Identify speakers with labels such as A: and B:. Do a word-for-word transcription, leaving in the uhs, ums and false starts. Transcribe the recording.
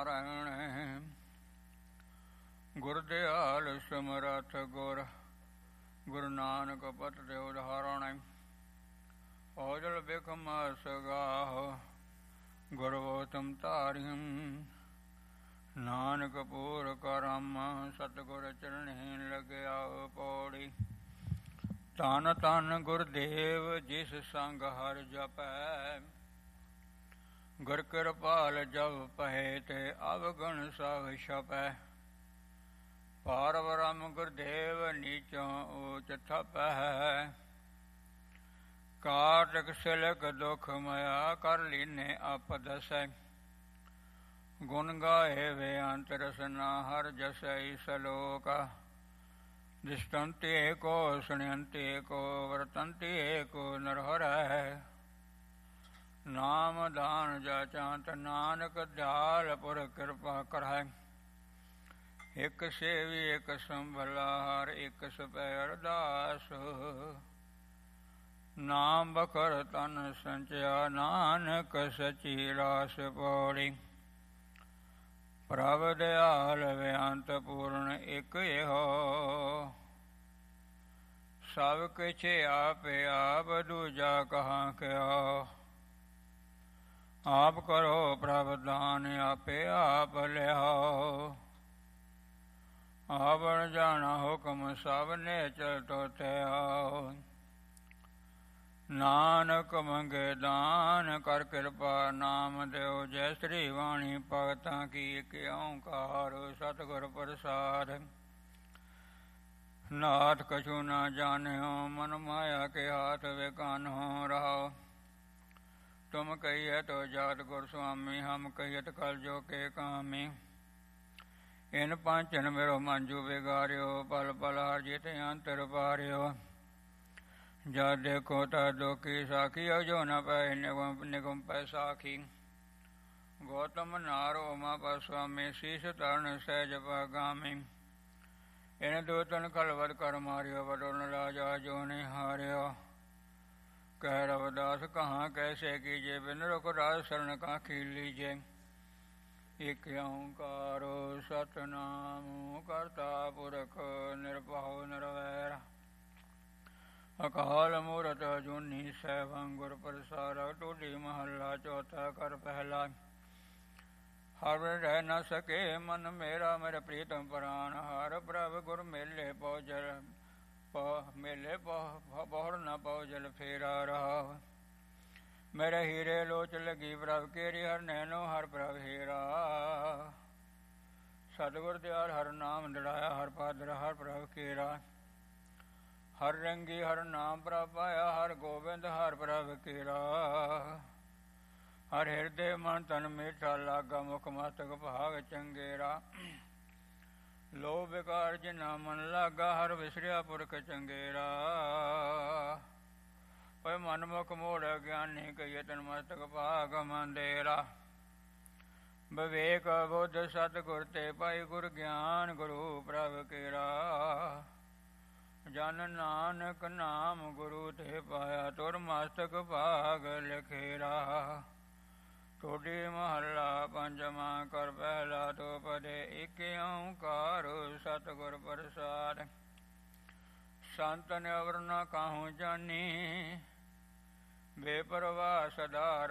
A: ਨਾਰਾਇਣ। ਗੁਰ ਦਿਆਲ ਸਮਰੱਥ ਗੁਰ, ਗੁਰੂ ਨਾਨਕ ਪਤ ਦੇ ਉਦਾਹਰਣ। ਔਜਲ ਬਿਖਮ ਸਗਾਹ, ਗੁਰ ਗੋਤਮ ਧਾਰਿਮ। ਨਾਨਕ ਪੂਰ ਕਰਮ, ਸਤਿਗੁਰ ਚਰਣੀ ਲੱਗਿਆ ਪੌੜੀ। ਧੰਨ ਧੰਨ ਗੁਰਦੇਵ ਜਿਸ ਸੰਗ ਹਰਿ ਜਪੈ। ਗੁਰ ਕਿਰਪਾਲ ਜਬ ਪਹੇ ਤੇ ਅਵਗੁਣ ਸਭ ਛਪੈ। ਪਾਰ ਬ੍ਰਹਮ ਗੁਰਦੇਵ ਨੀਚੋਂ ਊਚ ਥਪੈ। ਕਾਟਿਕ ਸਿਲਕ ਦੁਖ ਮਇਆ ਕਰ ਲੀਨੇ ਆਪ ਦਸੈ। ਗੁਣ ਗਾਏ ਬੇਅੰਤ ਰਸਨਾ ਹਰ ਜਸੈ ਸਲੋਕ। ਦ੍ਰਿਸ਼ਟੰਤੀ ਏਕੋ ਸੁਣਯੰਤੀ ਏਕੋ ਵਰਤੰਤੀ ਏਕੋ ਨਰਹਰੈ। ਨਾਮ ਦਾਨ ਜਾਚੰਤ ਨਾਨਕ ਦਿਆਲ ਪੁਰ ਕਿਰਪਾ ਕਰੈ। ਇਕ ਸੇਵੀ ਇਕ ਸੰਭਲਾ ਹਰ ਇਕ ਸਪੈ ਅਰਦਾਸ। ਨਾਮ ਬਖਰ ਤਨ ਸੰਚਿਆ ਨਾਨਕ ਸਚੀ ਰਾਸ ਪੌੜੀ। ਪ੍ਰਭ ਦਿਆਲ ਬੇਅੰਤ ਪੂਰਨ ਇਕ ਇਹੋ। ਸਭ ਕਿਛ ਆਪੇ ਆਪ ਦੂਜਾ ਕਹਾਂ ਕਿਓ। ਆਪ ਕਰੋ ਪ੍ਰਭ ਦਾਨ ਆਪੇ ਆਪ ਲਿਆਓ। ਆਵਣ ਜਾਣਾ ਹੁਕਮ ਸਭ ਨੇ ਚਲ ਤੋਤੇ ਆਓ। ਨਾਨਕ ਮੰਗੇ ਦਾਨ ਕਰ ਕਿਰਪਾ ਨਾਮ ਦਿਓ। ਜੈ ਸ੍ਰੀ ਵਾਣੀ ਭਗਤਾਂ ਕੀ ਇਕ ਓਂਕਾਰ ਸਤਿਗੁਰ ਪ੍ਰਸਾਦ। ਨਾਥ ਕਛੂ ਨਾ ਜਾਣਿਓ ਮਨ ਮਾਇਆ ਕੇ ਹਾਥ ਵਿਕਾਨੋ ਰਹਾਓ। ਤੁਮ ਕਹੀਏ ਤੋ ਜਾਤ ਗੁਰ ਸੁਆਮੀ, ਹਮ ਕਹੀਤ ਕਲ ਜੋ ਕੇ ਕਾਮੀ। ਇਨ ਪਾਂਚਨ ਮੇਰੋ ਮੰਜੂ ਵਿਗਾਰਿਓ, ਪਲ ਪਲ ਹਰ ਜਿਤ ਅੰਤਰ ਪਾਰਿਓ। ਜਦ ਦੇਖੋ ਤਾ ਦੁਖੀ ਸਾਖੀ, ਜੋ ਨ ਪੈ ਨਿਗਮ ਨਿਗਮ ਪੈ ਸਾਖੀ। ਗੌਤਮ ਨਾਰ ਉਮਾ ਪਾ ਸੁਆਮੀ, ਸੀਸ ਤਰਨ ਸਹਿਜ ਪਾਗਾਮੀ। ਇਨ ਦੂਤਨ ਖਲਵਤ ਕਰ ਮਾਰਿਓ, ਵਡੋਨ ਰਾਜਾ ਜੋ ਨ ਹਾਰਿਓ। ਕਹਿ ਰਵਿਦਾਸ ਕਹਾਂ ਕੈਸੇ ਕੀਜੇ, ਬਿਨ ਰੁਕ ਰਾਜ ਸਰਨ ਕਾਖੀ ਲੀਜੇ। ਇਕ ਓਂਕਾਰ ਸਤਿਨਾਮ ਕਰਤਾ ਪੁਰਖ ਨਿਰਭਉ ਨਿਰਵੈਰ। ਅਕਾਲ ਮੂਰਤ ਅਜੂਨੀ ਸੈਭੰ ਗੁਰ ਪ੍ਰਸਾਦ। ਟੋਲੀ ਮਹੱਲਾ ਚੌਥਾ ਕਰ ਪਹਿਲਾ। ਹਰ ਰਹਿ ਨ ਸਕੇ ਮਨ ਮੇਰਾ, ਮੇਰੇ ਪ੍ਰੀਤਮ ਪ੍ਰਾਨ। ਹਰ ਪ੍ਰਭ ਗੁਰ ਮੇਲੇ ਪਹੁੰਚਲ ਮੇਲੇ ਬਹੁੜ ਨ ਪਹੁੰਚਲ ਫੇਰਾ ਰਹਾ। ਮੇਰੇ ਹੀਰੇ ਲੋਚ ਲਗੀ ਪ੍ਰਭ ਕੇਰੀ, ਹਰ ਨੈਨੋ ਹਰ ਪ੍ਰਭ ਹੀਰਾ। ਸਤਿਗੁਰ ਦਿਆਲ ਹਰ ਨਾਮ ਦੜਾਇਆ, ਹਰ ਪਾਦਰ ਹਰ ਪ੍ਰਭ ਕੇਰਾ। ਹਰ ਰੰਗੀ ਹਰ ਨਾਮ ਪ੍ਰਭ ਪਾਇਆ, ਹਰ ਗੋਬਿੰਦ ਹਰ ਪ੍ਰਭ ਕੇਰਾ। ਹਰ ਹਿਰਦੇ ਮਨ ਤਨ ਮੀਠਾ ਲਾਗਾ, ਮੁਖ ਮਸਤਕ ਭਾਗ ਚੰਗੇਰਾ। ਲੋਭ ਵਿਕਾਰ ਜਿਨਾ ਮਨ ਲਾਗਾ, ਹਰ ਵਿਸਰਿਆ ਪੁਰਖ ਚੰਗੇਰਾ। ਓਏ ਮਨ ਮੁਖ ਮੋੜ ਗਿਆਨੀ, ਕਹੀਏ ਤਨ ਮਸਤਕ ਭਾਗ ਮੰਦੇਰਾ। ਵਿਵੇਕ ਬੁੱਧ ਸਤਿਗੁਰ ਤੇ ਪਾਈ, ਗੁਰ ਗਿਆਨ ਗੁਰੂ ਪ੍ਰਭ ਕੇਰਾ। ਜਨ ਨਾਨਕ ਨਾਮ ਗੁਰੂ ਤੇ ਪਾਇਆ, ਤੁਰ ਮਸਤਕ ਭਾਗ ਲਖੇਰਾ। ਟੋਡੀ ਮਹੱਲਾ ਪੰਜਵਾਂ ਕਰ ਪਹਿਲਾ। ਤੋ ਪਦੇ ਇਕ ਓਂਕਾਰ ਸਤਿਗੁਰ ਪ੍ਰਸਾਦ। ਸੰਤ ਨੇ ਅਵਰ ਨ ਕਾਹੂ ਜਾਨੀ, ਬੇਪਰਵਾਹ ਸਦਾ